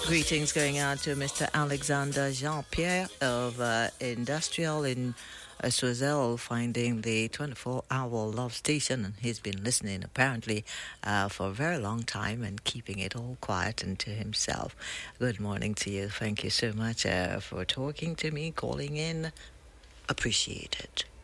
Greetings going out to Mr. Alexander Jean-Pierre of Industrial in Soisel, finding the 24-hour love station, and he's been listening apparently for a very long time and keeping it all quiet and to himself. Good morning to you. Thank you so much for talking to me, calling in. Appreciate it.